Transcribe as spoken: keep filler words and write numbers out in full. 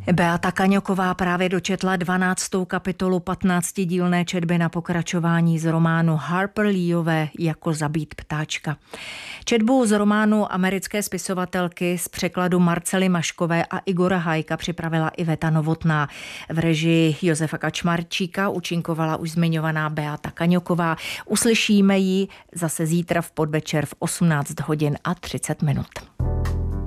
Beata Kaňoková právě dočetla dvanáctou kapitolu patnáctidílné četby na pokračování z románu Harper Leeové Jako zabít ptáčka. Četbu z románu americké spisovatelky z překladu Marcely Maškové a Igora Hajka připravila Iveta Novotná. V režii Josefa Kačmarčíka účinkovala už zmiňovaná Beata Kaňoková. Uslyšíme ji zase zítra v podvečer v osmnáct hodin a třicet minut.